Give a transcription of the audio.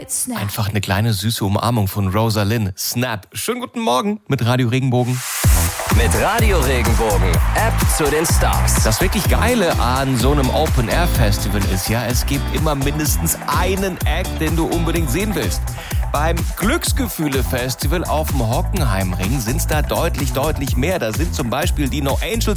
mit Snap. Einfach eine kleine süße Umarmung von Rosalind. Snap. Schönen guten Morgen mit Radio Regenbogen. Mit Radio Regenbogen, App zu den Stars. Das wirklich Geile an so einem Open-Air-Festival ist ja, es gibt immer mindestens einen Act, den du unbedingt sehen willst. Beim Glücksgefühle-Festival auf dem Hockenheimring sind es da deutlich mehr. Da sind zum Beispiel die No Angels